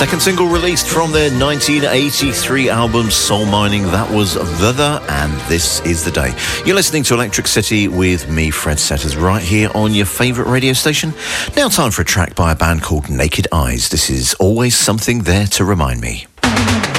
Second single released from their 1983 album Soul Mining. That was The, and This Is the Day. You're listening to Electric City with me, Fred Setters, right here on your favourite radio station. Now time for a track by a band called Naked Eyes. This is Always Something There to Remind Me.